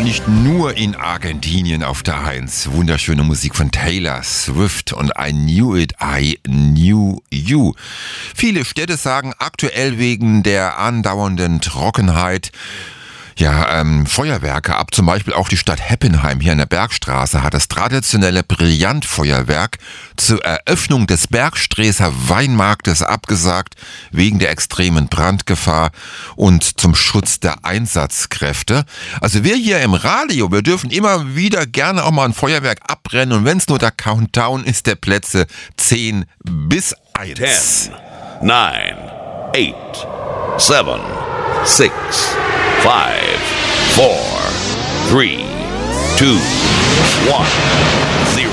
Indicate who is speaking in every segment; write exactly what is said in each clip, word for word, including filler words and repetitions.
Speaker 1: nicht nur in Argentinien auf der Eins. Wunderschöne Musik von Taylor Swift und I Knew It, I Knew You. Viele Städte sagen aktuell wegen der andauernden Trockenheit Ja, ähm, Feuerwerke ab. Zum Beispiel auch die Stadt Heppenheim hier in der Bergstraße hat das traditionelle Brillantfeuerwerk zur Eröffnung des Bergsträßer Weinmarktes abgesagt, wegen der extremen Brandgefahr und zum Schutz der Einsatzkräfte. Also wir hier im Radio, wir dürfen immer wieder gerne auch mal ein Feuerwerk abbrennen und wenn es nur der Countdown ist der Plätze zehn bis eins.
Speaker 2: ten, nine, eight, seven, six, five, four, three, two, one, zero.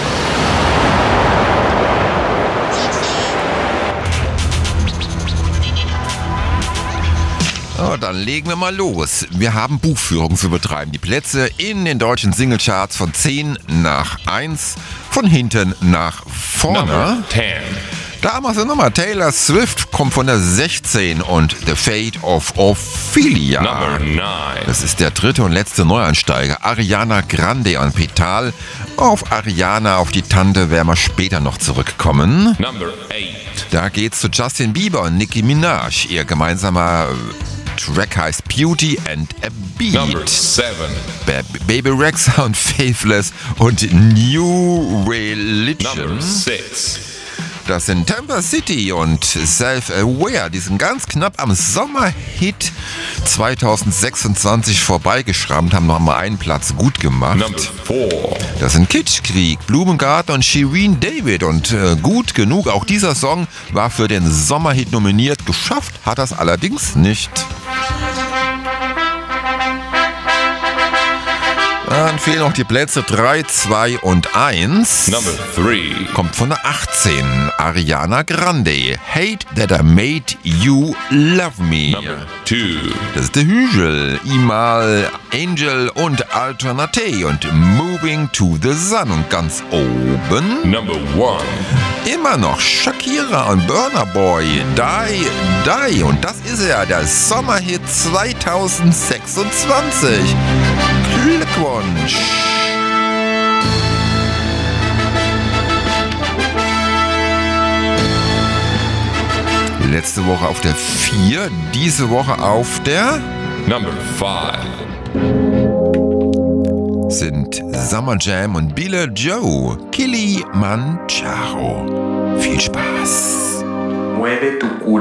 Speaker 1: Oh, dann legen wir mal los. Wir haben Buchführung zu betreiben. Die Plätze in den deutschen Singlecharts von zehn nach eins, von hinten nach vorne.
Speaker 2: ten.
Speaker 1: Damals nochmal, Taylor Swift kommt von der sechzehn und The Fate of Ophelia.
Speaker 2: Number nine.
Speaker 1: Das ist der dritte und letzte Neuansteiger. Ariana Grande und Petal. Auf Ariana, auf die Tante werden wir später noch zurückkommen.
Speaker 2: Number eight.
Speaker 1: Da geht's zu Justin Bieber und Nicki Minaj. Ihr gemeinsamer Track heißt Beauty and a Beat.
Speaker 2: Number seven.
Speaker 1: Ba- Baby Rexha und Faithless und New Religion.
Speaker 2: Number six.
Speaker 1: Das sind Tampa City und Self-Aware. Die sind ganz knapp am Sommerhit zwanzig sechsundzwanzig vorbeigeschrammt, haben noch mal einen Platz gut gemacht.
Speaker 2: Number four.
Speaker 1: Das sind Kitschkrieg, Blumengarten und Shireen David. Und äh, gut genug, auch dieser Song war für den Sommerhit nominiert. Geschafft hat das allerdings nicht. Dann fehlen noch die Plätze drei, zwei und eins.
Speaker 2: Number three.
Speaker 1: Kommt von der achtzehn. Ariana Grande. Hate that I made you love me.
Speaker 2: Number two.
Speaker 1: Das ist der Hügel. Imal, Angel und Alternate und Moving to the Sun. Und ganz oben
Speaker 2: Number one.
Speaker 1: immer noch Shakira und Burna Boy. Die, Die. Und das ist er, der Sommerhit zwanzig sechsundzwanzig. Glückwunsch! Letzte Woche auf der vier, diese Woche auf der
Speaker 2: Number five.
Speaker 1: sind Summer Jam und Billie Joe. Kilimanjaro. Viel Spaß!
Speaker 3: Mueve tu culo.